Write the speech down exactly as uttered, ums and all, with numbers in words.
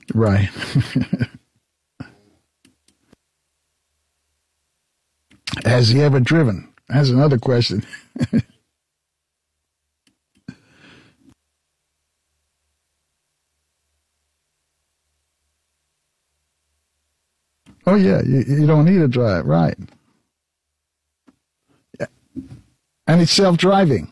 Right. Has he ever driven? That's another question. Oh, yeah, you, you don't need to drive, right. Yeah. And it's self-driving.